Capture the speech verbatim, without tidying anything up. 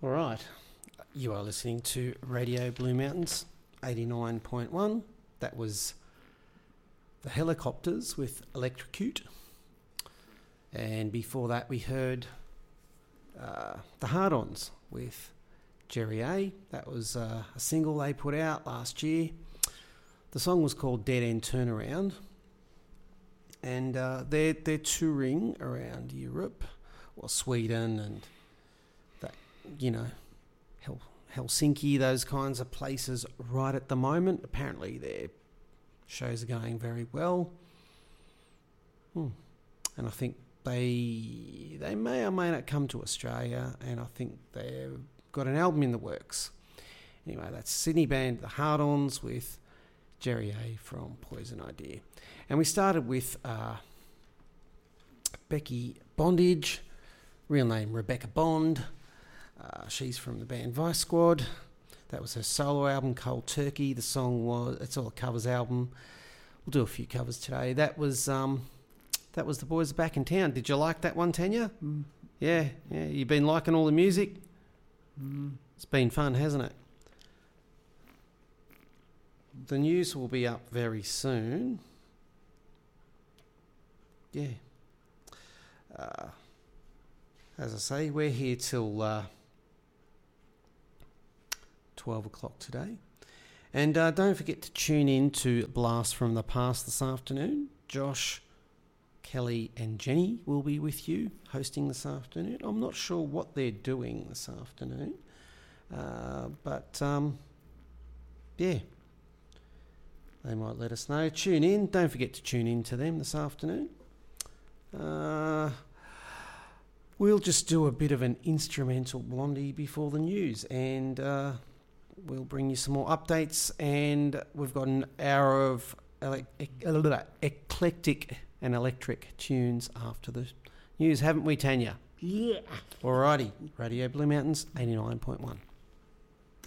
All right. You are listening to Radio Blue Mountains eighty-nine point one. That was the Helicopters with Electrocute. And before that, we heard uh, the Hard-Ons with Jerry A. That was uh, a single they put out last year. The song was called Dead End Turnaround. And uh, they're, they're touring around Europe, or Sweden and, that, you know, Hel- Helsinki, those kinds of places right at the moment. Apparently their shows are going very well. Hmm. And I think they they may or may not come to Australia, and I think they've got an album in the works. Anyway, that's Sydney band The Hard-Ons with Jerry A from Poison Idea. And we started with uh, Becky Bondage, real name Rebecca Bond. Uh, she's from the band Vice Squad. That was her solo album, Cold Turkey. The song was, it's all a covers album. We'll do a few covers today. That was um, that was The Boys Are Back in Town. Did you like that one, Tanya? Mm. Yeah, yeah. You've been liking all the music? Mm. It's been fun, hasn't it? The news will be up very soon. Yeah. Uh, as I say, we're here till uh, twelve o'clock today. And uh, don't forget to tune in to Blast from the Past this afternoon. Josh, Kelly and Jenny will be with you hosting this afternoon. I'm not sure what they're doing this afternoon. Uh, but, um, yeah. They might let us know. Tune in. Don't forget to tune in to them this afternoon. Uh, we'll just do a bit of an instrumental Blondie before the news, and uh, we'll bring you some more updates. And we've got an hour of ele- e- eclectic and electric tunes after the news, haven't we, Tanya? Yeah. Alrighty. Radio Blue Mountains eighty-nine point one.